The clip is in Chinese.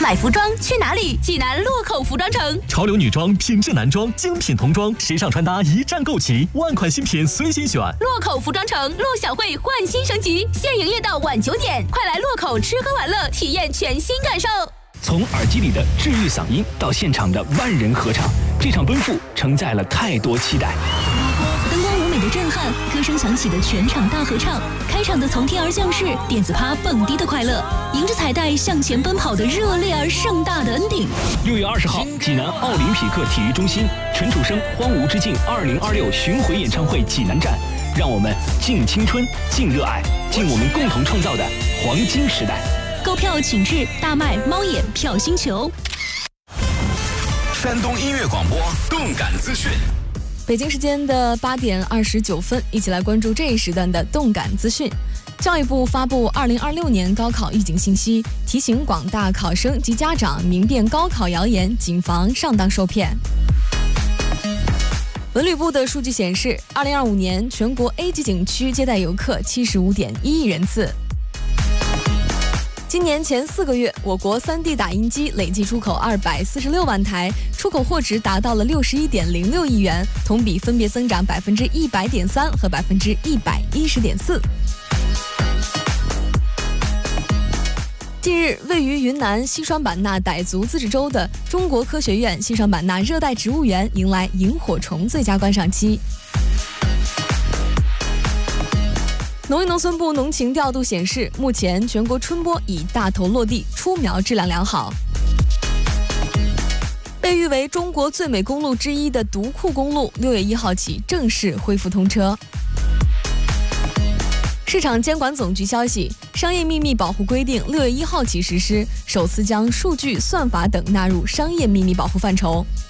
买服装去哪里？济南洛口服装城。 潮流女装、品质男装、精品童装，时尚穿搭一站购齐，万款新品随心选。 洛口服装城陆小慧焕新升级，现营业到晚9点，快来洛口吃喝玩乐，体验全新感受。 从耳机里的治愈嗓音到现场的万人合唱，这场奔赴承载了太多期待。 灯光舞美的震撼，歌声响起的全场大合唱，开场的从天而降世，电子趴蹦迪的快乐，迎着彩带向前奔跑的热烈而盛大的 ending。 6月20号，济南奥林匹克体育中心，陈楚生《荒芜之境2026》巡回演唱会济南站，让我们敬青春、敬热爱、敬我们共同创造的黄金时代。 购票请至大麦、猫眼、票星球。 山东音乐广播动感资讯。 北京时间的8点29分，一起来关注这一时段的动感资讯。教育部发布2026年高考预警信息，提醒广大考生及家长明辨高考谣言，谨防上当受骗。文旅部的数据显示，2025年全国 A 级景区接待游客75.1亿人次。今年前4个月，我国3D 打印机累计出口246万台，出口货值达到了61.06亿元，同比分别增长100.3%和110.4%。近日，位于云南西双版纳傣族自治州的中国科学院西双版纳热带植物园迎来萤火虫最佳观赏期。农业农村部农情调度显示，目前全国春播已大头落地，出苗质量良好。被誉为中国最美公路之一的独库公路，6月1号起正式恢复通车。市场监管总局消息，商业秘密保护规定6月1号起实施，首次将数据、算法等纳入商业秘密保护范畴。